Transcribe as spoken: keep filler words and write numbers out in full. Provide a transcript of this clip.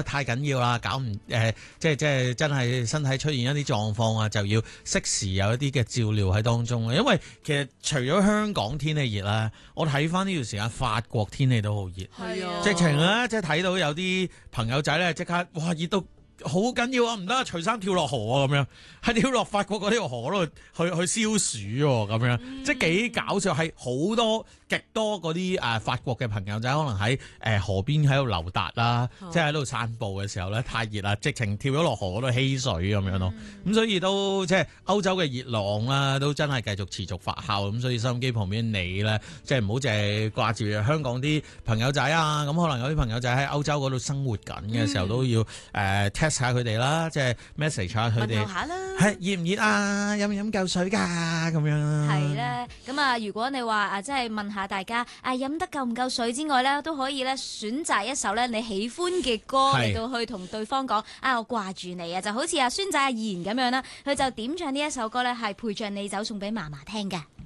太緊要啦，搞唔誒，即係即係真係身體出現一啲狀況啊，就要適時有一啲嘅照料喺當中。因為其實除咗香港天氣熱啦，我睇翻呢段時間法國天氣都好熱， 係啊， 直情咧即係睇到有啲朋友仔咧即刻哇熱到好緊要啊，唔得，除衫跳落河啊咁樣，係跳落法國嗰條河度去去消暑喎咁樣，嗯、即係幾搞笑，係好多極多嗰啲誒法國嘅朋友仔可能喺誒、呃、河邊喺度溜達啦，哦、即係喺度散步嘅時候咧太熱啦，直情跳咗落河嗰度嬉水咁樣咯，咁、嗯、所以都即係歐洲嘅熱浪啦，都真係繼續持續發酵，咁所以收音機旁邊你咧，即係唔好淨係掛住香港啲朋友仔啊，咁可能有啲朋友仔喺歐洲嗰度生活緊嘅時候、嗯、都要誒、呃下佢哋啦，即係 message 下佢哋，係熱唔熱啊？飲唔飲夠水㗎？咁樣係咧，咁啊，如果你話啊，即係問下大家啊，飲得夠唔夠水之外咧，都可以咧選擇一首咧你喜歡嘅歌嚟到去同對方講啊，我掛住你啊，就好似阿孫仔阿賢咁樣啦，佢就點唱呢一首歌咧，係陪着你走送俾嫲嫲聽嘅。